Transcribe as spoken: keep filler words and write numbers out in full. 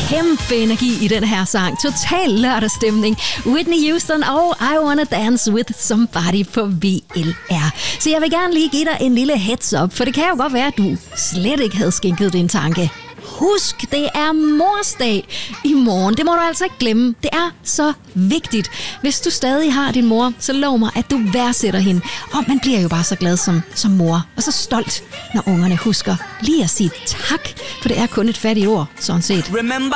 kæmpe energi i den her sang. Total lørdagsstemning. Whitney Houston og I Wanna Dance With Somebody på V L R. Så jeg vil gerne lige give dig en lille heads up, for det kan jo godt være, at du slet ikke havde skænket din tanke. Husk, det er morsdag i morgen. Det må du altså ikke glemme. Det er så vigtigt. Hvis du stadig har din mor, så lov mig, at du værdsætter hende. Og man bliver jo bare så glad som, som mor. Og så stolt, når ungerne husker lige at sige tak. For det er kun et fattigt ord, sådan set. Remember